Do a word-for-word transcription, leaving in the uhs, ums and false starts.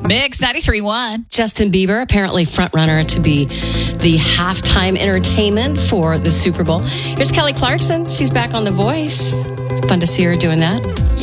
Mix ninety-three point one. Justin Bieber, apparently front runner to be the halftime entertainment for the Super Bowl. Here's Kelly Clarkson. She's back on The Voice. It's fun to see her doing that.